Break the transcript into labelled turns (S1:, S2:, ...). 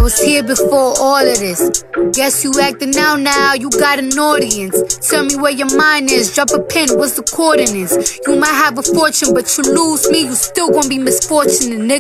S1: was here before all of this. Guess you acting now, you got an audience. Tell me where your mind is, drop a pin, what's the coordinates? You might have a fortune, but you lose me, you still gonna be misfortunate, nigga.